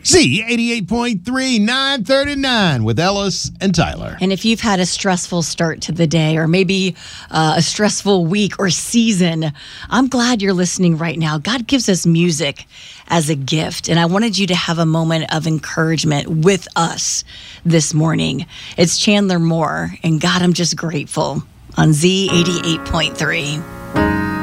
Z88.3, 939 with Ellis and Tyler. And if you've had a stressful start to the day or maybe a stressful week or season, I'm glad you're listening right now. God gives us music as a gift, and I wanted you to have a moment of encouragement with us this morning. It's Chandler Moore, and God, I'm just grateful on Z88.3.